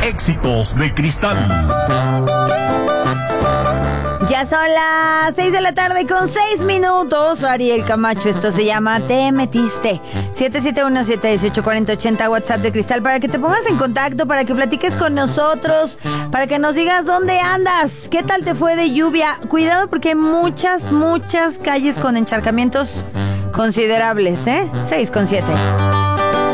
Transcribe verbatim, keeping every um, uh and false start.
Éxitos de Cristal. Ya son las seis de la tarde con seis minutos. Ariel Camacho, esto se llama Te Metiste. siete siete uno, siete uno ocho, cuatro cero ocho cero, WhatsApp de Cristal, para que te pongas en contacto, para que platiques con nosotros, para que nos digas dónde andas, qué tal te fue de lluvia. Cuidado porque hay muchas, muchas calles con encharcamientos considerables, ¿eh? seis con siete.